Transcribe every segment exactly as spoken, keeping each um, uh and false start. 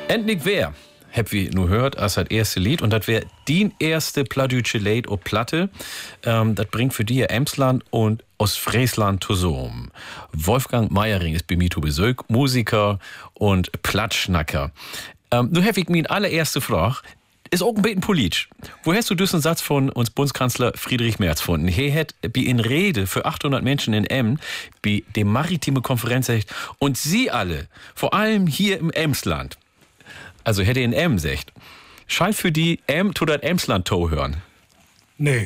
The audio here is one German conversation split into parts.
Endlich wer, hab wir nur gehört, als das erste Lied. Und das wäre die erste plattdeutsche Lied auf Platte. Ähm, das bringt für die Emsland und Ostfriesland zusammen. Wolfgang Meiering ist bei mir zu Besuch, Musiker und Plattschnacker. Ähm, nun habe ich meine allererste Frage. Ist auch ein bisschen politisch. Wo hast du diesen Satz von uns Bundeskanzler Friedrich Merz gefunden? Er hat bei in Rede für achthundert Menschen in Emmen, bei der maritime Konferenz gesagt, und Sie alle, vor allem hier im Emsland, also hätte in Emmen gesagt, scheint für die Em zu das Emsland-To hören. Nee.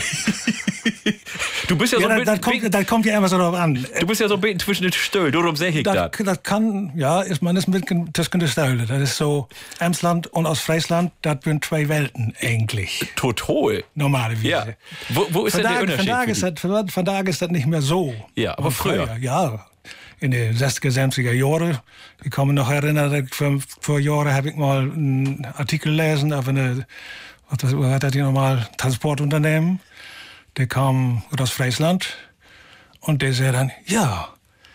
Du bist ja, ja so ein das, kommt, das kommt ja immer so drauf an. Du bist ja so ein bisschen zwischen den Stühlen, darum sag ich das. Das, das kann, ja, ist man ist ein bisschen zwischen den Stühlen. Das ist so, Emsland und Ostfriesland, das sind zwei Welten eigentlich. Total. Normalerweise. Ja. Wo, wo ist von denn da, der Unterschied? Von da, ist das, von, von da ist das nicht mehr so. Ja, aber früher. früher. Ja, in den sechziger, siebziger Jahren. Ich kann mich noch erinnern, vor, vor Jahren habe ich mal einen Artikel gelesen auf eine, was hat das hier nochmal, Transportunternehmen. Der kam aus Friesland und der sagt dann, ja,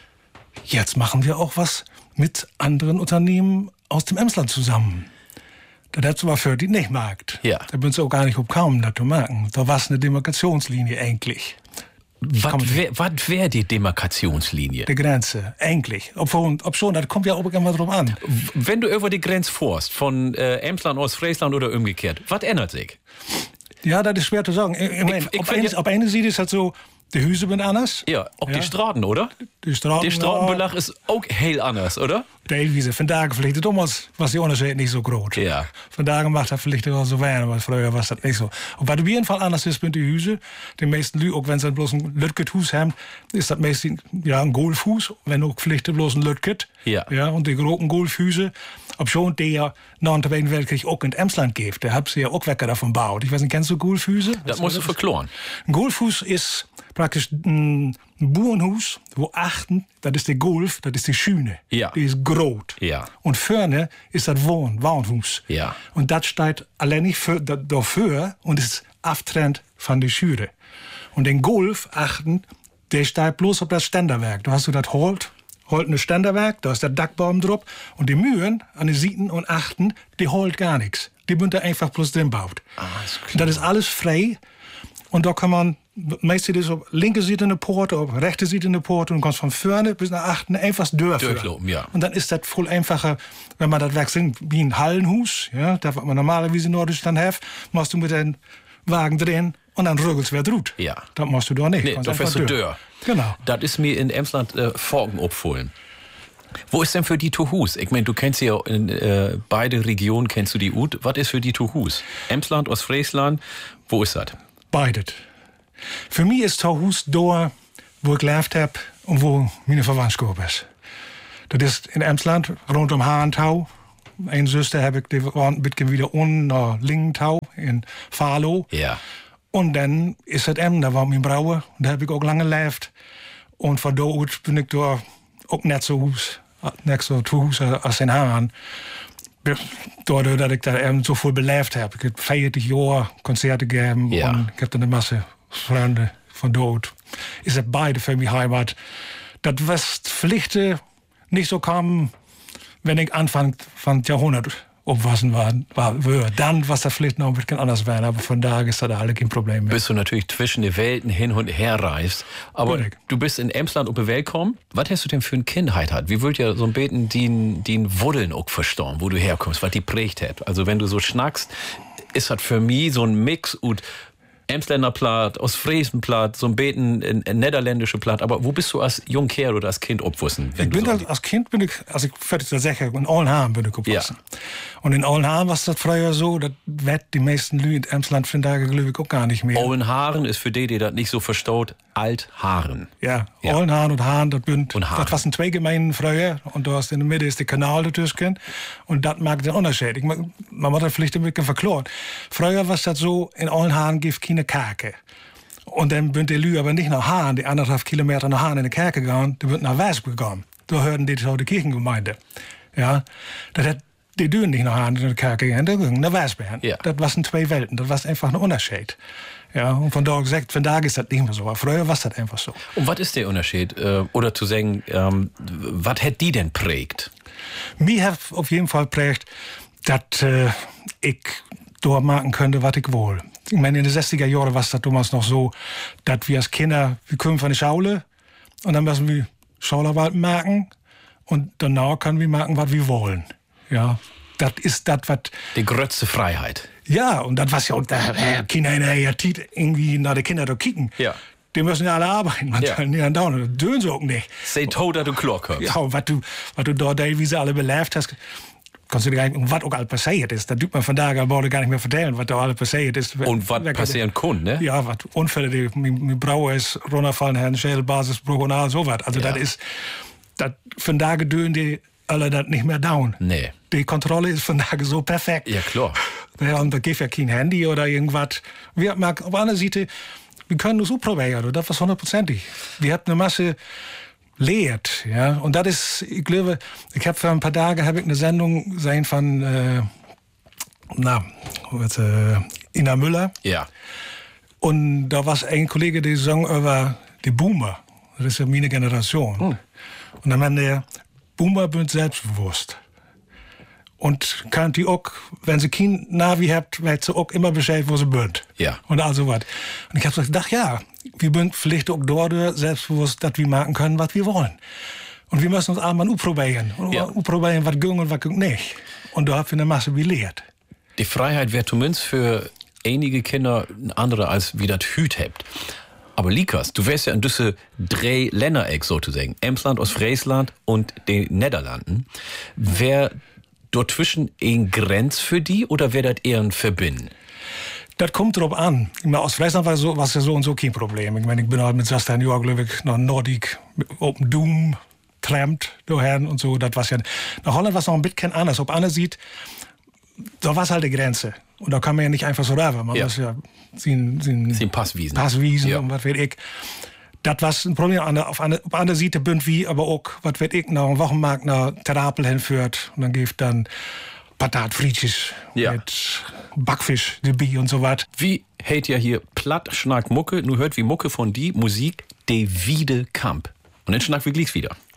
jetzt machen wir auch was mit anderen Unternehmen aus dem Emsland zusammen. Das hat aber für die nicht gemacht. Ja. Da bin ich auch gar nicht gekommen, das zu merken. Da war es eine Demarkationslinie eigentlich. Was wäre wär die Demarkationslinie? Die Grenze, eigentlich. Ob, ob schon, das kommt ja auch immer drauf an. Wenn du über die Grenze fährst, von äh, Emsland, Ostfriesland oder umgekehrt, was ändert sich? Ja, das ist schwer zu sagen. Ich, ich mein, ich, ich auf, eine, auf eine Seite ist halt so, die Hüse sind anders. Ja, auch ja. die Straßen, oder? Die Straßen. Die Straßenbelag ist auch heel anders, oder? Teilweise. Vandaag vielleicht damals was die Unterschied nicht so groß. Ja. Vandaag macht das vielleicht auch so wenig, aber früher war das nicht so. Und was auf jeden Fall anders ist mit den Hüse, die meisten Leute, auch wenn sie bloß ein Lütget-Hus haben, ist das meistens ja, ein Golfhus, wenn auch vielleicht bloß ein Lütget. Ja. Ja. Und die großen Golfhüse, ob schon der ja nach dem Zweiten Weltkrieg auch in Emsland gibt, der hat sie ja auch weg davon gebaut. Ich weiß nicht, kennst du Golfhüse? Das musst du verkloren. Ein Golfhus ist praktisch ein Bauernhaus, wo achten, das ist der Golf, das ist die Schüne. Ja. Die ist groß. Ja. Und vorne ist das Wohn, Wohnhaus. Ja. Und das steht allein nicht für, dafür und ist abtrennt von der Schüre. Und den Golf achten, der steht bloß auf das Ständerwerk. Da hast du das Holt, holt ein Ständerwerk, da ist der Dachbaum drauf. Und die Mühen an den Sieten und Achten, die holt gar nichts. Die bünd da einfach bloß drin baut. Ah, ist klar. Das ist alles frei. Und da kann man, meistens ist auf linke Seite eine Porte, auf rechte Seite eine Porte und du kannst von vorne bis nach achten einfach dürfen. Durchloben, ja. Und dann ist das voll einfacher, wenn man das wechselt, wie ein Hallenhus, ja, das was man normalerweise in Norddeutschland hat, machst du mit den Wagen drehen und dann rüggelst wer drut. Ja. Das machst du da nicht. Nee, da fährst du Dörr. Genau. Das ist mir in Emsland äh, Forgen abfohlen. Wo ist denn für die Tohus? Ich meine, du kennst ja in äh, beide Regionen, kennst du die Ut. Was ist für die Tohus? Emsland, Ostfriesland, wo ist das? Beides. Für mich ist Tohus da, wo ich gelebt habe und wo meine Verwandtschaft ist. Das ist in Emsland, rund um Haantau. Eine Schwester habe ich, die wohnt ein bisschen wieder unten nach Lingentau in Fahlo. Ja. Und dann ist das Emmen, da war mein Brauer und da habe ich auch lange gelebt. Und von da aus bin ich da auch nicht so Hus, nicht so zu Hus als in Haan. Doordat dat ik daar eben so viel beleefd heb. Ik heb vijftig jaar Konzerte gegeben ja. und ich habe dann eine Masse Freunde von dort. Ist es beide für mich Heimat. Das was vielleicht nicht so kam, wenn ich Anfang von Jahrhundert aufwachsen war, war würde. Dann was das vielleicht noch ein bisschen anders wäre, aber von da ist das alle kein Problem mehr. Bist du natürlich zwischen den Welten hin und her reist. Aber Richtig. Du bist in Emsland auf die Welt gekommen. Was hast du denn für eine Kindheit hat? Wie würd ja so ein Beten den, den Wuddeln auch verstorben, wo du herkommst, was die prägt hat? Also wenn du so schnackst, ist das für mich so ein Mix und Emsländer Platt, Ostfriesen Platt, so ein Beten in, in niederländische Platt. Aber wo bist du als Jungkerl oder als Kind aufgewachsen? Ich bin so halt, als Kind bin ich, also ich fertig zu sagen, in Olnhaam bin ich aufgewachsen. Ja. Und in Olnhaam war das früher so, das wird die meisten Leute in Emsland von da glaube ich auch gar nicht mehr. Olnhaaren ist für die, die das nicht so verstaut, Althaaren. Ja, Ja. Olnhaaren und Haan, das sind, Und Haan. das waren zwei Gemeinden früher und da hast in der Mitte ist der Kanal dazwischen und das macht den Unterschied. Ich, man muss das vielleicht ein bisschen verklären. Früher war das so, in Olnhaaren gibt es keine Kerke. Und dann sind die Leute aber nicht nach Haan, die anderthalb Kilometer nach Haan in die Kerke gegangen, die sind nach Wesp gegangen. Da hörten die so die Kirchengemeinde. Ja, das hat die Düren nicht nach Haan in die Kerke gegangen, die gingen nach Wesp. Ja. Das waren zwei Welten, das war einfach ein Unterschied. Ja, und von da gesagt, von da ist das nicht mehr so. Aber früher war das einfach so. Und was ist der Unterschied? Äh, oder zu sagen, ähm, was hat die denn prägt? Mir hat auf jeden Fall prägt, dass äh, ich dort machen könnte, was ich will. Ich meine, in den sechziger Jahren war es damals noch so, dass wir als Kinder, wir kommen von der Schule und dann müssen wir Schaulerwald machen und danach können wir machen, was wir wollen. Ja, das ist das, was... Die größte Freiheit. Ja, und das was ja auch, da äh, Kinder in der Zeit irgendwie nach den Kindern da kicken. Ja. Die müssen ja alle arbeiten, man Ja. kann ja dauern, das dönen sie auch nicht. Sei tot, dass du klar kommst. Ja, und was du, was du dort, wie sie alle belebt hast, kannst du dir gar nicht, und was auch alles passiert ist. Das tut man von da an gar nicht mehr vertellen, was da alles passiert ist. Und was passieren kann, ne? Ja, was Unfälle, die mit, mit Brauer ist runterfallen, Herrn Schädelbasisbruch und all sowas. Also Ja. das ist, das, von da gedönen die alle das nicht mehr down. Nee. Die Kontrolle ist von da so perfekt. Ja, klar. Ja, und da gibt ja kein Handy oder irgendwas. Wir haben auf der anderen Seite, wir können das auch probieren, das war hundertprozentig. Wir haben eine Masse lehrt, ja. Und das ist, ich glaube, ich habe vor ein paar Tagen habe ich eine Sendung gesehen von, äh, na, was, äh, Ina Müller. Ja. Und da war ein Kollege, der sang über die Boomer. Das ist ja meine Generation. Hm. Und dann meinte er, Boomer sind selbstbewusst. Und kann die auch, wenn sie kein Navi habt, weiß sie auch immer Bescheid, wo sie sind. Ja. Und also was. Und ich habe so gedacht, ja, wir sind vielleicht auch dort selbstbewusst, dass wir machen können, was wir wollen. Und wir müssen uns einmal ausprobieren. Ja. Ausprobieren, was ging und was ging nicht. Und da haben wir eine Masse gelehrt. Die Freiheit wäre zumindest für einige Kinder eine andere, als wie das Hüt habt. Aber Likas, du wärst ja in diese drei Ländereck sozusagen. Emsland, Ostfriesland und den Niederlanden. Wer dort zwischen ein Grenz für die oder wäre das eher ein Verbinden? Das kommt drauf an. Ich meine, aus Friesland war so, was ja so und so kein Problem. Ich meine, ich bin halt mit sechzehn Jahren, glaube ich, nach Nordic, Open Doom, trampt, dahin und so. Das war ja, nach Holland war es noch ein bisschen anders. Ob Anne sieht, da war es halt die Grenze. Und da kann man ja nicht einfach so rüber. Man Ja. muss ja sin, sin Sind Passwiesen. Passwiesen Ja. und was weiß ich. Das war ein Problem. An der- Auf einer auf einer Seite bünd wie, aber auch, was weiß ich, nach einem Wochenmarkt nach Terapel hinführt. Und dann gibt dann Patatfrietjes Ja. mit Backfisch, Gebiet und so was. Wie hält ja hier platt Schnack Mucke, nu hört wie Mucke von die Musik de Wiede Kamp. Und dann schnack wir gleich wieder.